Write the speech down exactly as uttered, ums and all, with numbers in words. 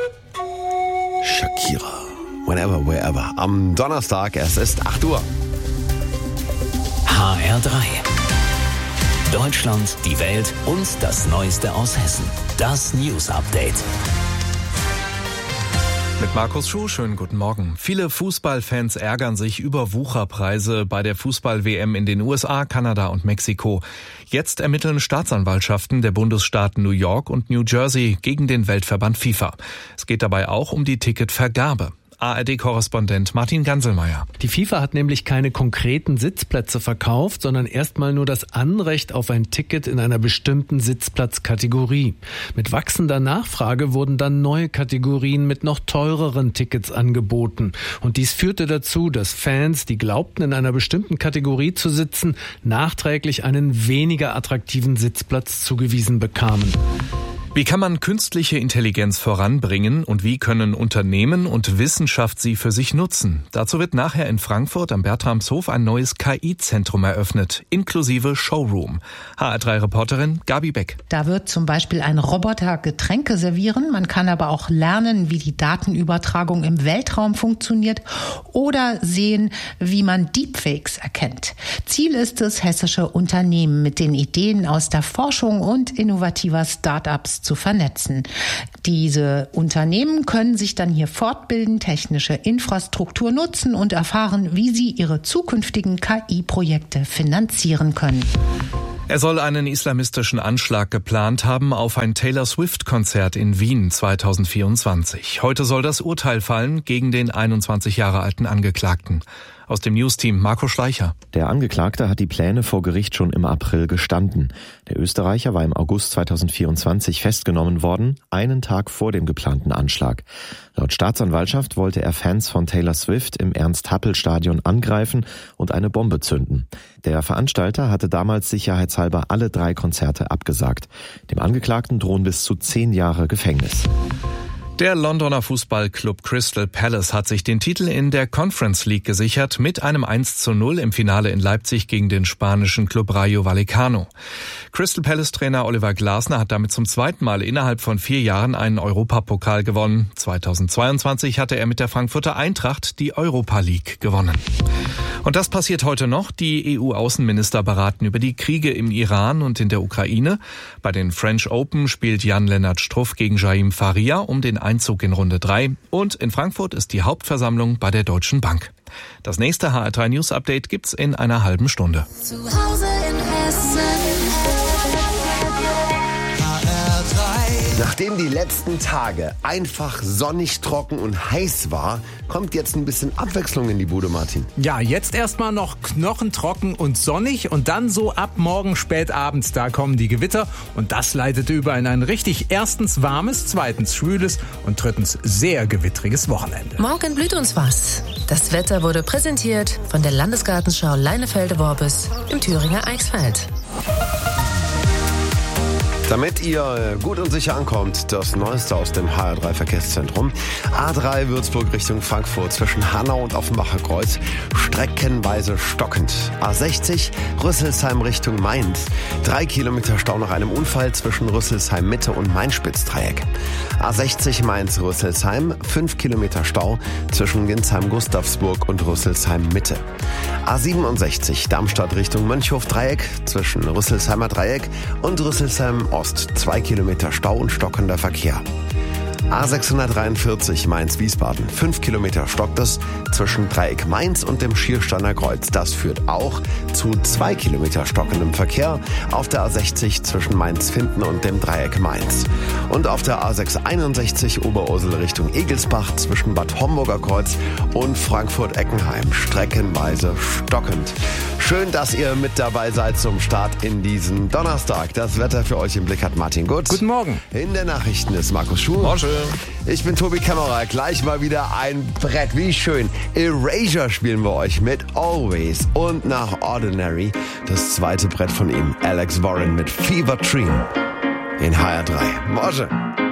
Shakira. Whenever, wherever. Am Donnerstag, es ist acht Uhr. H R drei. Deutschland, die Welt und das Neueste aus Hessen. Das News Update. Mit Markus Schuh, schönen guten Morgen. Viele Fußballfans ärgern sich über Wucherpreise bei der Fußball-W M in den U S A, Kanada und Mexiko. Jetzt ermitteln Staatsanwaltschaften der Bundesstaaten New York und New Jersey gegen den Weltverband FIFA. Es geht dabei auch um die Ticketvergabe. A R D-Korrespondent Martin Ganselmeier. Die FIFA hat nämlich keine konkreten Sitzplätze verkauft, sondern erstmal nur das Anrecht auf ein Ticket in einer bestimmten Sitzplatzkategorie. Mit wachsender Nachfrage wurden dann neue Kategorien mit noch teureren Tickets angeboten. Und dies führte dazu, dass Fans, die glaubten, in einer bestimmten Kategorie zu sitzen, nachträglich einen weniger attraktiven Sitzplatz zugewiesen bekamen. Wie kann man künstliche Intelligenz voranbringen und wie können Unternehmen und Wissenschaft sie für sich nutzen? Dazu wird nachher in Frankfurt am Bertramshof ein neues K I-Zentrum eröffnet, inklusive Showroom. H R drei-Reporterin Gabi Beck. Da wird zum Beispiel ein Roboter Getränke servieren. Man kann aber auch lernen, wie die Datenübertragung im Weltraum funktioniert oder sehen, wie man Deepfakes erkennt. Ziel ist es, hessische Unternehmen mit den Ideen aus der Forschung und innovativer Start-ups zu vernetzen. Diese Unternehmen können sich dann hier fortbilden, technische Infrastruktur nutzen und erfahren, wie sie ihre zukünftigen K I-Projekte finanzieren können. Er soll einen islamistischen Anschlag geplant haben auf ein Taylor Swift-Konzert in Wien zwanzig vierundzwanzig. Heute soll das Urteil fallen gegen den einundzwanzig Jahre alten Angeklagten. Aus dem News-Team Marco Schleicher. Der Angeklagte hat die Pläne vor Gericht schon im April gestanden. Der Österreicher war im August zwanzig vierundzwanzig festgenommen worden, einen Tag vor dem geplanten Anschlag. Laut Staatsanwaltschaft wollte er Fans von Taylor Swift im Ernst-Happel-Stadion angreifen und eine Bombe zünden. Der Veranstalter hatte damals sicherheitshalber alle drei Konzerte abgesagt. Dem Angeklagten drohen bis zu zehn Jahre Gefängnis. Der Londoner Fußballclub Crystal Palace hat sich den Titel in der Conference League gesichert mit einem eins zu null im Finale in Leipzig gegen den spanischen Club Rayo Vallecano. Crystal Palace-Trainer Oliver Glasner hat damit zum zweiten Mal innerhalb von vier Jahren einen Europapokal gewonnen. zweitausendzweiundzwanzig hatte er mit der Frankfurter Eintracht die Europa League gewonnen. Und das passiert heute noch. Die E U-Außenminister beraten über die Kriege im Iran und in der Ukraine. Bei den French Open spielt Jan-Lennart Struff gegen Jaime Faria um den Einzug in Runde drei. Und in Frankfurt ist die Hauptversammlung bei der Deutschen Bank. Das nächste H R drei News Update gibt's in einer halben Stunde. Zu Hause in Hessen. Nachdem die letzten Tage einfach sonnig, trocken und heiß war, kommt jetzt ein bisschen Abwechslung in die Bude, Martin. Ja, jetzt erstmal noch knochentrocken und sonnig und dann so ab morgen spät abends, da kommen die Gewitter und das leitet über in ein richtig erstens warmes, zweitens schwüles und drittens sehr gewittriges Wochenende. Morgen blüht uns was. Das Wetter wurde präsentiert von der Landesgartenschau Leinefelde-Worbis im Thüringer Eichsfeld. Damit ihr gut und sicher ankommt, das Neueste aus dem H R drei Verkehrszentrum. A drei Würzburg Richtung Frankfurt zwischen Hanau und Offenbacher Kreuz streckenweise stockend. A sechzig Rüsselsheim Richtung Mainz. Drei Kilometer Stau nach einem Unfall zwischen Rüsselsheim Mitte und Main-Spitz-Dreieck. A sechzig Mainz-Rüsselsheim. Fünf Kilometer Stau zwischen Ginsheim-Gustavsburg und Rüsselsheim Mitte. A siebenundsechzig Darmstadt Richtung Mönchhof-Dreieck zwischen Rüsselsheimer Dreieck und Rüsselsheim Ost. Zwei Kilometer Stau und stockender Verkehr. A sechshundertdreiundvierzig Mainz-Wiesbaden. Fünf Kilometer stockt es zwischen Dreieck Mainz und dem Schiersteiner Kreuz. Das führt auch zu zwei Kilometer stockendem Verkehr auf der A sechzig zwischen Mainz-Finden und dem Dreieck Mainz. Und auf der A sechshunderteinundsechzig Oberursel Richtung Egelsbach zwischen Bad Homburger Kreuz und Frankfurt-Eckenheim. Streckenweise stockend. Schön, dass ihr mit dabei seid zum Start in diesen Donnerstag. Das Wetter für euch im Blick hat Martin Gutz. Guten Morgen. In den Nachrichten ist Markus Schuh. Morgen. Ich bin Tobi Kämmerer. Gleich mal wieder ein Brett. Wie schön. Erasure spielen wir euch mit Always und nach Ordinary. Das zweite Brett von ihm. Alex Warren mit Fever Dream. In H R drei. Morgen.